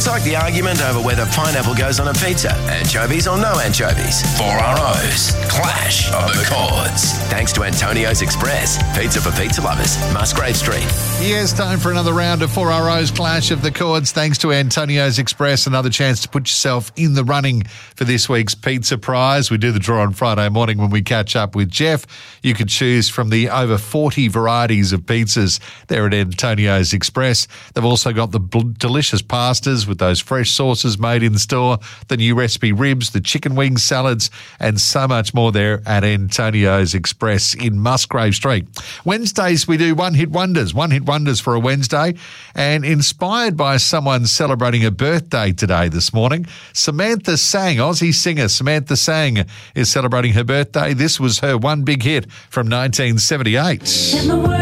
It's like the argument over whether pineapple goes on a pizza. Anchovies or no anchovies. 4RO's Clash of the Chords. Thanks to Antonio's Express. Pizza for pizza lovers. Musgrave Street. Yes, time for another round of 4RO's Clash of the Chords. Thanks to Antonio's Express. Another chance to put yourself in the running for this week's pizza prize. We do the draw on Friday morning when we catch up with Jeff. You could choose from the over 40 varieties of pizzas there at Antonio's Express. They've also got the delicious pastas with those fresh sauces made in store, the new recipe ribs, the chicken wing salads, and so much more there at Antonio's Express in Musgrave Street. Wednesdays, we do one-hit wonders for a Wednesday, and inspired by someone celebrating a birthday today this morning, Samantha Sang, Aussie singer Samantha Sang, is celebrating her birthday. This was her one big hit from 1978.